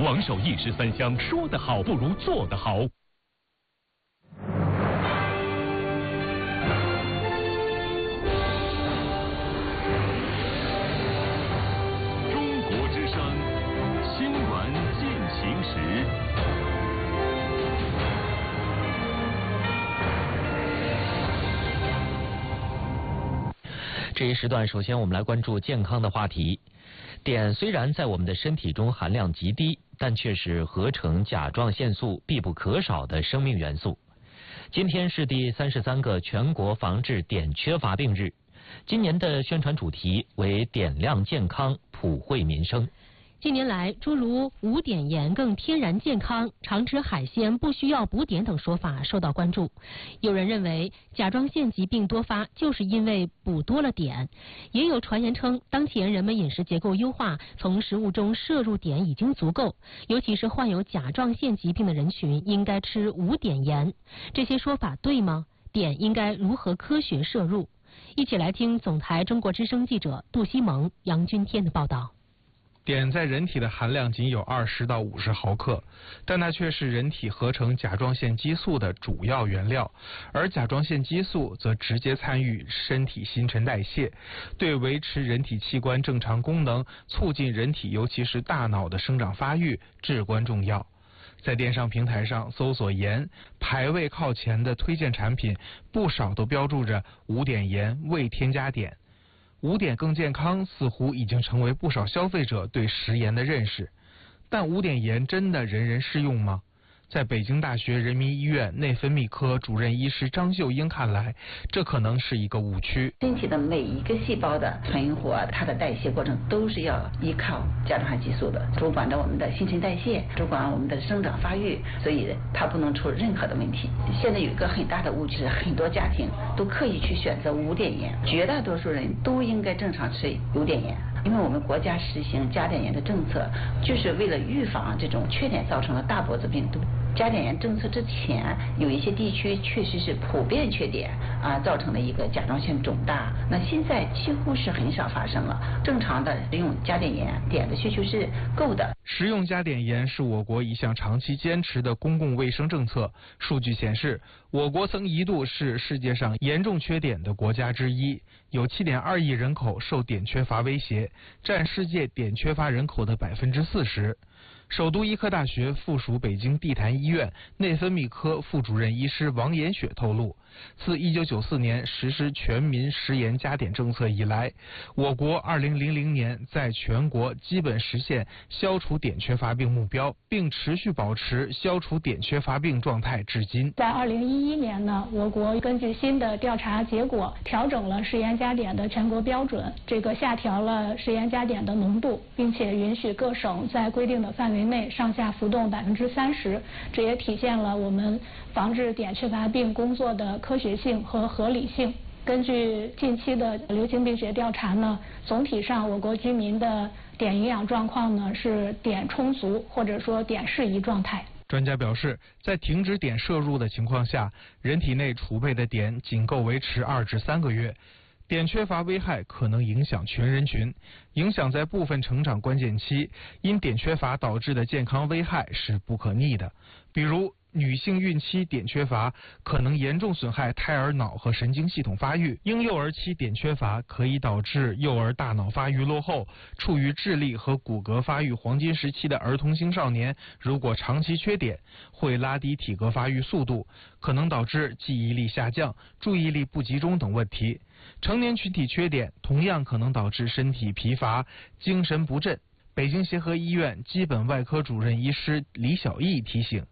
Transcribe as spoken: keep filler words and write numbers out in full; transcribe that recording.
王守一石三香，说得好不如做得好。中国之声，新闻进行时。 这一时段，首先我们来关注健康的话题。碘虽然在我们的身体中含量极低，但却是合成甲状腺素必不可少的生命元素。今天是第三十三个全国防治碘缺乏病日，今年的宣传主题为碘量健康，普惠民生。 近年来，诸如无碘盐更天然健康、常吃海鲜不需要补碘等说法受到关注。有人认为甲状腺疾病多发就是因为补多了碘，也有传言称当前人们饮食结构优化，从食物中摄入碘已经足够，尤其是患有甲状腺疾病的人群应该吃无碘盐。这些说法对吗？碘应该如何科学摄入？一起来听总台中国之声记者杜西蒙、杨君天的报道。 碘在人体的含量仅有二十到五十毫克，但它却是人体合成甲状腺激素的主要原料，而甲状腺激素则直接参与身体新陈代谢，对维持人体器官正常功能、促进人体尤其是大脑的生长发育至关重要。在电商平台上搜索盐，排位靠前的推荐产品不少都标注着无碘盐，未添加碘。无碘更健康似乎已经成为不少消费者对食盐的认识，但无碘盐真的人人适用吗？在北京大学人民医院内分泌科主任医师张秀英看来，这可能是一个误区。 身体的每一个细胞的存活，它的代谢过程都是要依靠甲状腺激素的，主管着我们的新陈代谢，主管我们的生长发育，所以它不能出任何的问题。现在有一个很大的误区，很多家庭都刻意去选择无碘盐，绝大多数人都应该正常吃有碘盐。因为我们国家实行加碘盐的政策，就是为了预防这种缺碘造成的大脖子病。加碘盐政策之前，有一些地区确实是普遍缺碘啊，造成了一个甲状腺肿大。那现在几乎是很少发生了。正常的用加碘盐，碘的需求是够的。 食用加碘盐是我国一项长期坚持的公共卫生政策。数据显示，我国曾一度是世界上严重缺碘的国家之一，有 七点二亿人口受碘缺乏威胁，占世界碘缺乏人口的百分之四十。首都医科大学附属北京地坛医院内分泌科副主任医师王延雪透露，自一九九四年实施全民食盐加碘政策以来，我国二零零零年在全国基本实现消除碘缺乏病目标，并持续保持消除碘缺乏病状态至今。 在二零一一年呢，我国根据新的调查结果，调整了食盐加碘的全国标准，这个下调了食盐加碘的浓度，并且允许各省在规定的范围内上下浮动百分之三十，这也体现了我们防治碘缺乏病工作的科学性和合理性。根据近期的流行病学调查呢，总体上我国居民的碘营养状况呢是碘充足或者说碘适宜状态。 专家表示，在停止碘摄入的情况下，人体内储备的碘仅够维持二至三个月。碘缺乏危害可能影响全人群，影响在部分成长关键期，因碘缺乏导致的健康危害是不可逆的。比如女性孕期碘缺乏可能严重损害胎儿脑和神经系统发育，婴幼儿期碘缺乏可以导致幼儿大脑发育落后，处于智力和骨骼发育黄金时期的儿童青少年，如果长期缺碘，会拉低体格发育速度，可能导致记忆力下降、注意力不集中等问题。成年群体缺碘同样可能导致身体疲乏、精神不振。北京协和医院基本外科主任医师李小艺提醒，